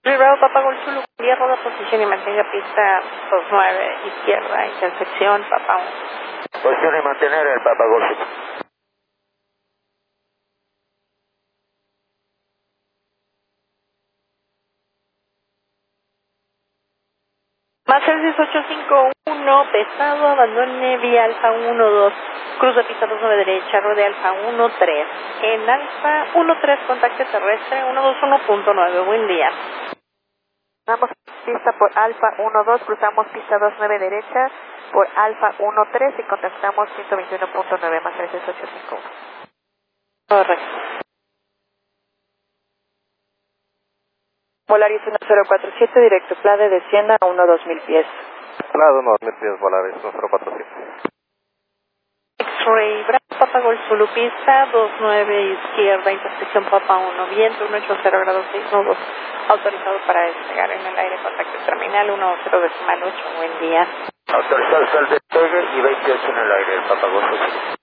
Bravo Papa Golf Zulu, hierro de posición y mantenga pista 29, izquierda, intersección, Papa 1. Posición y mantener el Papa Golf Zulu. Mercedes 851, pesado, abandone vía Alfa 12, cruz de pista 29 derecha, rodea Alfa 13. En Alfa 13, contacto terrestre 121.9, buen día. Damos pista por Alfa 12, cruzamos pista 29 derecha por Alfa 13 y contactamos 121.9 más 3851. Correcto. Volaris 1047, directo Plade, descienda a 1-2000 pies. Plado 1000 pies, Volaris 1047. X-Ray, Bravo Papa Golf Zulu, pista 29, izquierda, intersección Papa 1, viento 180 grados 6 nudos, autorizado para despegar en el aire, contacto terminal 10.8, buen día. Autorizado el despegue y 28 en el aire, el Papa Golf Zulu.